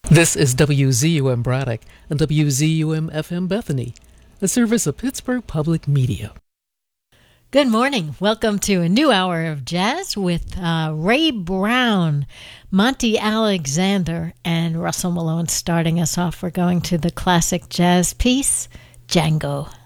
This is WZUM Braddock and WZUM FM Bethany, a service of Pittsburgh Public Media. Good morning. Welcome to a new hour of jazz with Ray Brown, Monty Alexander, and Russell Malone starting us off. We're going to the classic jazz piece, Django.